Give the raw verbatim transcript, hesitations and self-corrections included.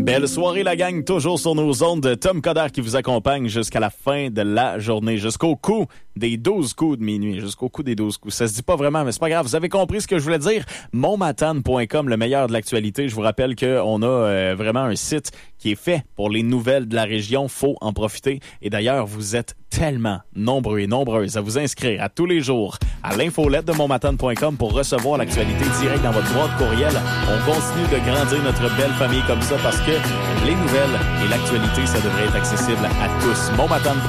Belle soirée la gang, toujours sur nos ondes de Tom Coder qui vous accompagne jusqu'à la fin de la journée, jusqu'au coup des douze coups de minuit, jusqu'au coup des douze coups. Ça se dit pas vraiment, mais c'est pas grave, vous avez compris ce que je voulais dire. Montmatane point com, le meilleur de l'actualité. Je vous rappelle qu'on a euh, vraiment un site qui est fait pour les nouvelles de la région, faut en profiter. Et d'ailleurs, vous êtes tellement nombreux et nombreuses à vous inscrire à tous les jours à l'infolette de montmatane point com pour recevoir l'actualité directe dans votre boîte courriel. On continue de grandir notre belle famille comme ça parce que les nouvelles et l'actualité, ça devrait être accessible à tous. montmatane point com